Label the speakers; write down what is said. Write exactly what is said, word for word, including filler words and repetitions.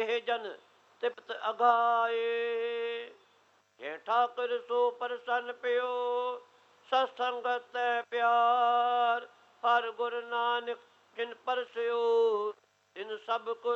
Speaker 1: ਇਹ ਜਨ ਤਿਪਤ ਅਗਾਏ। ਜੇ ਠਾਕੁਰ ਸੋ ਪ੍ਰਸੰਨ ਪਿਓ ਸਤਸੰਗਤ ਤੈ ਪਿਆਰ। ਹਰ ਗੁਰ ਨਾਨਕ ਜਿਨ ਪਰਸਿਓ ਤਿਨ ਸਭ ਕੁ